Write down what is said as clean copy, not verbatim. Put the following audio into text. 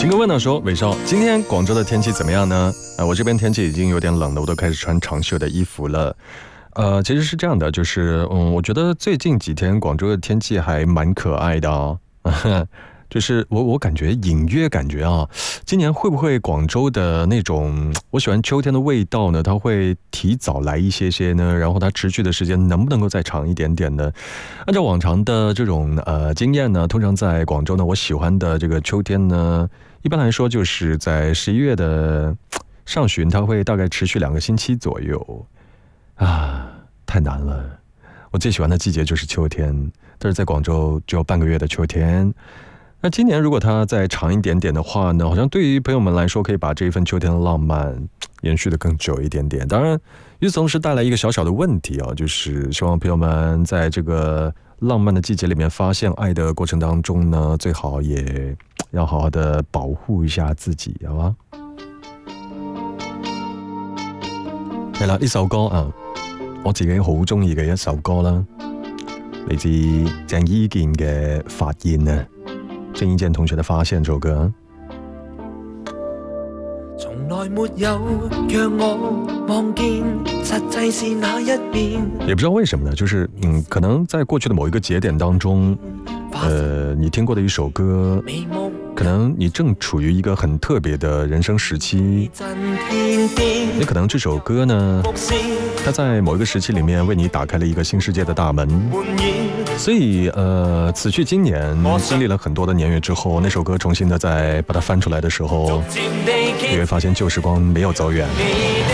金哥问到说，伟少，今天广州的天气怎么样呢？我这边天气已经有点冷了，我都开始穿长袖的衣服了。其实是这样的，就是我觉得最近几天广州的天气还蛮可爱的哦。就是我感觉隐约感觉啊，今年会不会广州的那种我喜欢秋天的味道呢？它会提早来一些些呢？然后它持续的时间能不能够再长一点点呢？按照往常的这种经验呢，通常在广州呢，我喜欢的这个秋天呢，一般来说就是在11月的上旬，它会大概持续2个星期左右啊，太难了。我最喜欢的季节就是秋天，但是在广州只有半个月的秋天。那今年如果它再长一点点的话呢，好像对于朋友们来说，可以把这一份秋天的浪漫延续的更久一点点。当然，与此同时带来一个小小的问题啊，就是希望朋友们在这个浪漫的季节里面发现爱的过程当中呢，最好也要好好的保護一下自己，好嗎？係啦，呢首歌啊，我自己好中意嘅一首歌啦，嚟自鄭伊健嘅《發現》啊。郑伊健同学的发现这首歌， 從來沒有讓我望見實際是哪一邊。 也不知道為什麼呢，就是可能在過去的某一個節點當中，你聽過的一首歌，可能你正處於一個很特別的人生時期，也可能這首歌呢，它在某一個時期裡面為你打開了一個新世界的大門。所以此去今年經歷了很多的年月之後，那首歌重新的再把它翻出來的時候，你會發現舊時光沒有走遠。